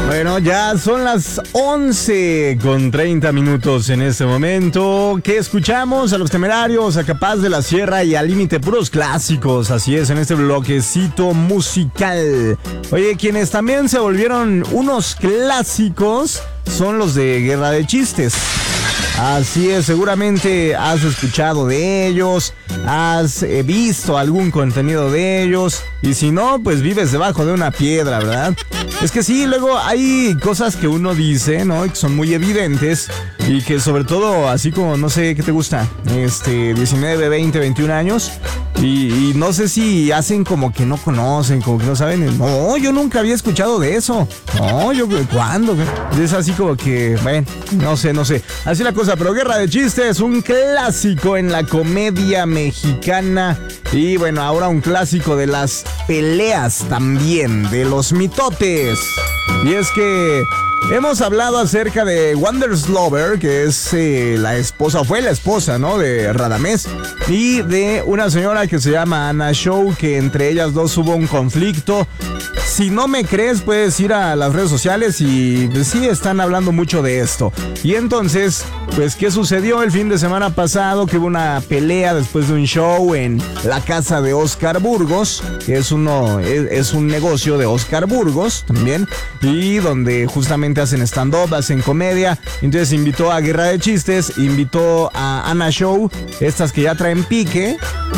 Bueno, ya son las 11:30 en este momento. ¿Qué escuchamos? A Los Temerarios, a Capaz de la Sierra y Al Límite, puros clásicos. Así es, en este bloquecito musical. Oye, quienes también se volvieron unos clásicos son los de Guerra de Chistes. Así es, seguramente has escuchado de ellos, has visto algún contenido de ellos, y si no, pues vives debajo de una piedra, ¿verdad? Es que sí, luego hay cosas que uno dice, ¿no? Que son muy evidentes y que sobre todo, así como, no sé, ¿qué te gusta? 19, 20, 21 años. Y no sé si hacen como que no conocen, como que no saben. No, yo nunca había escuchado de eso. No, yo, ¿cuándo? Es así como que, bueno, no sé. Así la cosa, pero Guerra de Chistes, un clásico en la comedia mexicana. Y bueno, ahora un clásico de las peleas también, de los mitotes. Y es que hemos hablado acerca de Wanderslover, que es la esposa, fue la esposa, ¿no? De Radamés. Y de una señora que se llama Ana Show, que entre ellas dos hubo un conflicto. Si no me crees, puedes ir a las redes sociales y pues, sí están hablando mucho de esto. Y entonces, pues, ¿qué sucedió el fin de semana pasado? Que hubo una pelea después de un show en la casa de Oscar Burgos, que es un negocio de Oscar Burgos también, y donde justamente hacen stand-up, hacen comedia. Entonces invitó a Guerra de Chistes, invitó a Ana Show, estas que ya traen pique.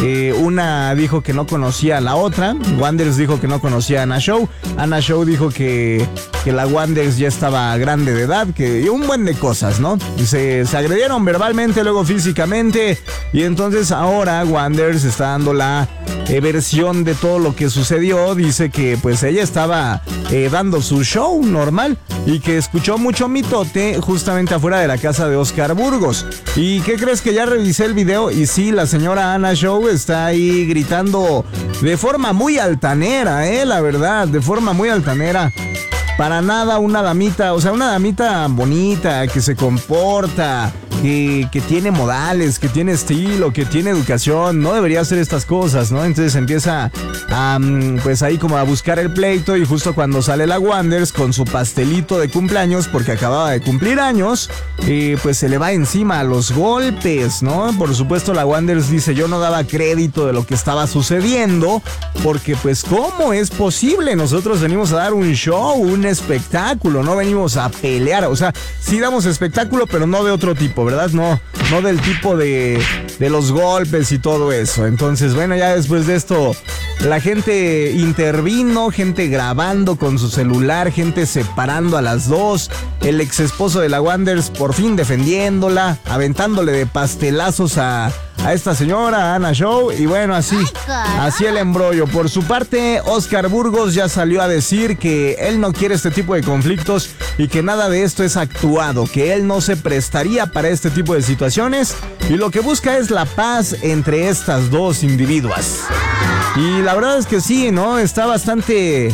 Una dijo que no conocía a la otra, Wanders dijo que no conocía a Ana Show. Ana Show dijo que la Wanders ya estaba grande de edad, y un buen de cosas, ¿no? Y se agredieron verbalmente, luego físicamente, y entonces ahora Wanders está dando la versión de todo lo que sucedió. Dice que pues ella estaba dando su show normal y que escuchó mucho mitote justamente afuera de la casa de Oscar Burgos. ¿Y qué crees? Que ya revisé el video y sí, la señora Ana Show está ahí gritando de forma muy altanera, la verdad, de forma muy altanera. Para nada una damita, o sea, una damita bonita, que se comporta, que tiene modales, que tiene estilo, que tiene educación, no debería hacer estas cosas, ¿no? Entonces empieza a, pues ahí como a buscar el pleito, y justo cuando sale la Wanders con su pastelito de cumpleaños, porque acababa de cumplir años, pues se le va encima a los golpes, ¿no? Por supuesto la Wanders dice, yo no daba crédito de lo que estaba sucediendo, porque pues ¿cómo es posible? Nosotros venimos a dar un show, un espectáculo, no venimos a pelear. O sea, sí damos espectáculo, pero no de otro tipo, ¿verdad? No del tipo de los golpes y todo eso. Entonces, bueno, ya después de esto, la gente intervino, gente grabando con su celular, gente separando a las dos, el ex esposo de la Wanders por fin defendiéndola, aventándole de pastelazos a esta señora, Ana Show, y bueno, así el embrollo. Por su parte, Oscar Burgos ya salió a decir que él no quiere este tipo de conflictos y que nada de esto es actuado, que él no se prestaría para este tipo de situaciones y lo que busca es la paz entre estas dos individuas. Y la verdad es que sí, ¿no? Está bastante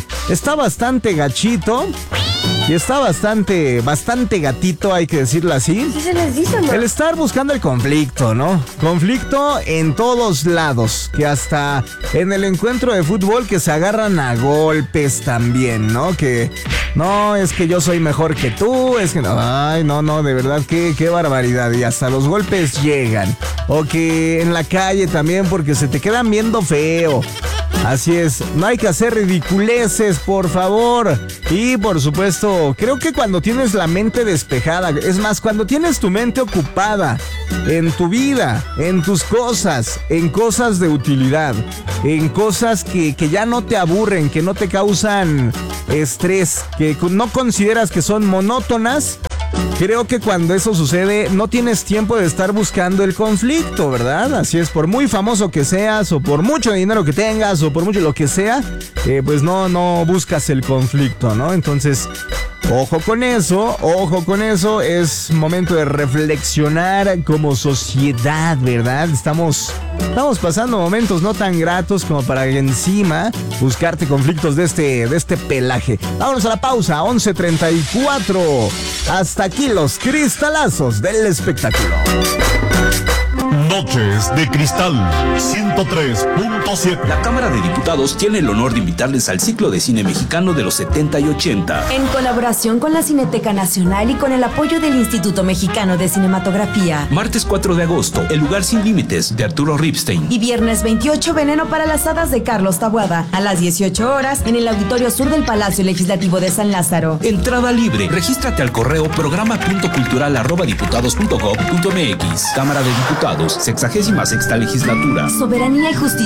gachito. Y está bastante gatito, hay que decirlo así. ¿Qué se les dice, no? El estar buscando el conflicto, ¿no? Conflicto en todos lados. Que hasta en el encuentro de fútbol que se agarran a golpes también, ¿no? Que no, es que yo soy mejor que tú, es que no. Ay, no, de verdad, qué barbaridad. Y hasta los golpes llegan. O que en la calle también, porque se te quedan viendo feo. Así es, no hay que hacer ridiculeces, por favor. Y por supuesto, creo que cuando tienes la mente despejada, es más, cuando tienes tu mente ocupada en tu vida, en tus cosas, en cosas de utilidad, en cosas que ya no te aburren, que no te causan estrés, que no consideras que son monótonas, creo que cuando eso sucede no tienes tiempo de estar buscando el conflicto, ¿verdad? Así es, por muy famoso que seas o por mucho dinero que tengas o por mucho lo que sea, pues no buscas el conflicto, ¿no? Entonces, ojo con eso, es momento de reflexionar como sociedad, ¿verdad? Estamos pasando momentos no tan gratos como para encima buscarte conflictos de este pelaje. Vámonos a la pausa, 11:34. Hasta aquí los cristalazos del espectáculo. Noches de Cristal 103.7. La Cámara de Diputados tiene el honor de invitarles al ciclo de cine mexicano de los 70 y 80. En colaboración con la Cineteca Nacional y con el apoyo del Instituto Mexicano de Cinematografía. Martes 4 de agosto, El lugar sin límites, de Arturo Ripstein. Y viernes 28, Veneno para las hadas, de Carlos Taboada, a las 18 horas en el Auditorio Sur del Palacio Legislativo de San Lázaro. Entrada libre. Regístrate al correo programa.cultural@diputados.gov.mx. Cámara de Diputados, 66ª Legislatura. Soberanía y justicia.